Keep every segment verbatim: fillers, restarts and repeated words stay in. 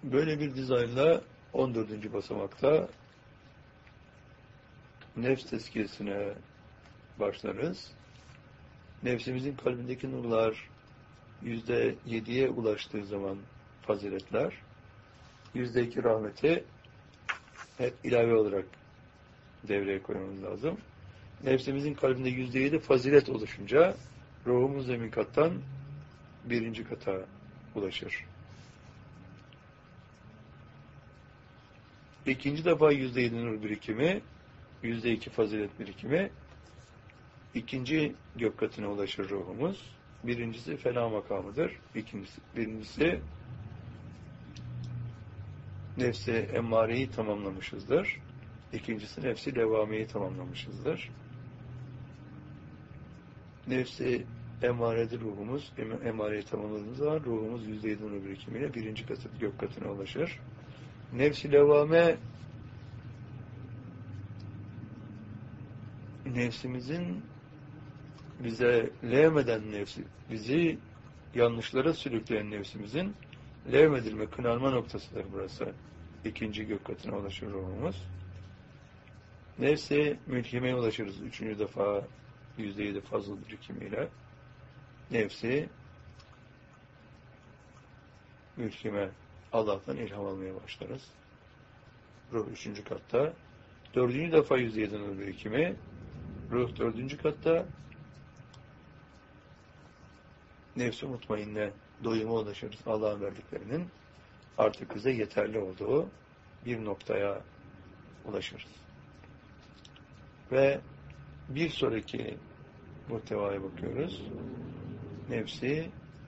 Böyle bir dizaynla on dördüncü basamakta nefs tezkiyesine başlarız. Nefsimizin kalbindeki nurlar yüzde yediye ulaştığı zaman faziletler, yüzde iki rahmeti hep ilave olarak devreye koymamız lazım. Nefsimizin kalbinde yüzde yedi fazilet oluşunca ruhumuz zemin kattan birinci kata ulaşır. İkinci defa yüzde yedi nur birikimi, yüzde iki fazilet birikimi, ikinci gök katına ulaşır ruhumuz. Birincisi fena makamıdır. İkincisi, birincisi nefsi emmareyi tamamlamışızdır. İkincisi nefsi levvameyi tamamlamışızdır. Nefsi emaredir ruhumuz. Emareyi tamamladığımız zaman ruhumuz yüzde yedi nur birikimiyle birinci katı, gök katına ulaşır. Nefsi levvame nefsimizin bize levmeden nefsi, bizi yanlışlara sürükleyen nefsimizin levmedilme, kınanma noktasıdır burası. İkinci gök katına ulaşır ruhumuz. Nefsi mülhimeye ulaşırız. Üçüncü defa yüzde yedi fazıl birikimiyle. Nefsi mülhime, Allah'tan ilham almaya başlarız. Ruh üçüncü katta. Dördüncü defa yüzde yedi nur birikimi. Ruh dördüncü katta. Nefsi mutmainne, doyuma ulaşırız. Allah'ın verdiklerinin artık bize yeterli olduğu bir noktaya ulaşırız. Ve bir sonraki muhtevaya bakıyoruz. Nefsi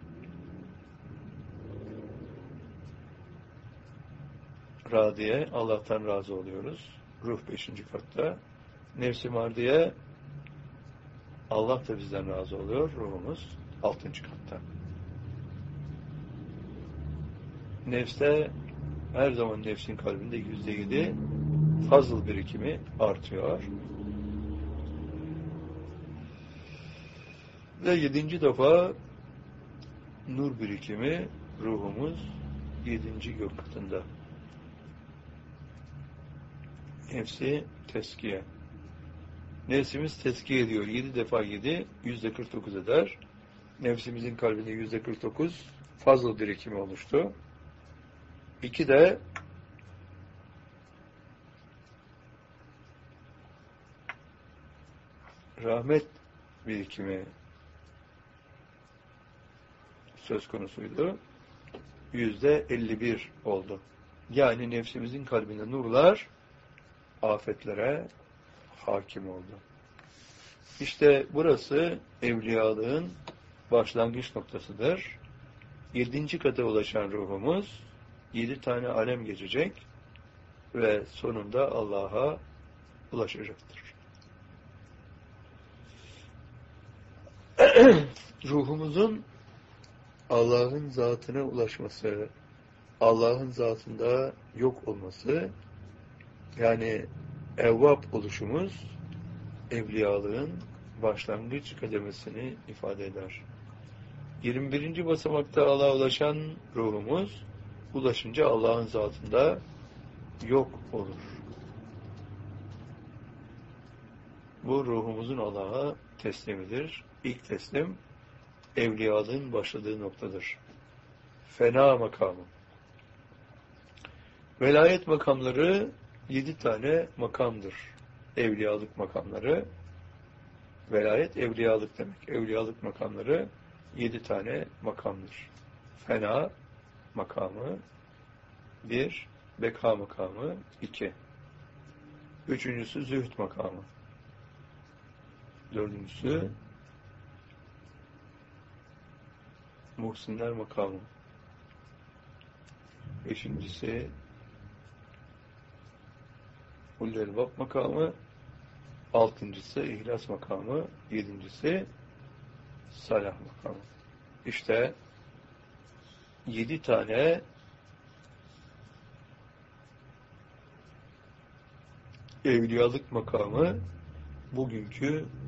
radiye, Allah'tan razı oluyoruz. Ruh beşinci katta. Nefsi mardiye, Allah da bizden razı oluyor. Ruhumuz altıncı katta. Nefste her zaman nefsin kalbinde yüzde yedi fazıl birikimi artıyor. Ve yedinci defa nur birikimi ruhumuz yedinci gök katında. Nefsi teskiye. Nefsimiz teskiye ediyor. Yedi defa yedi, yüzde kırk dokuz eder. Nefsimizin kalbinde yüzde kırk dokuz fazıl birikimi oluştu. İki de rahmet birikimi söz konusuydu. Yüzde elli bir oldu. Yani nefsimizin kalbinde nurlar afetlere hakim oldu. İşte burası evliyalığın başlangıç noktasıdır. Yedinci kata ulaşan ruhumuz yedi tane alem geçecek ve sonunda Allah'a ulaşacaktır. Ruhumuzun Allah'ın zatına ulaşması, Allah'ın zatında yok olması, yani evvab oluşumuz, evliyalığın başlangıç kademesini ifade eder. yirmi birinci basamakta Allah'a ulaşan ruhumuz, ulaşınca Allah'ın zatında yok olur. Bu ruhumuzun Allah'a teslimidir. İlk teslim, evliyalığın başladığı noktadır. Fena makamı. Velayet makamları yedi tane makamdır. Evliyalık makamları. Velayet evliyalık demek. Evliyalık makamları yedi tane makamdır. Fena makamı bir, beka makamı iki. Üçüncüsü zühd makamı. Dördüncüsü muhsinler makamı. Beşincisi ulul elbab makamı. Altıncısı ihlas makamı. Yedincisi salah makamı. İşte yedi tane evliyalık makamı bugünkü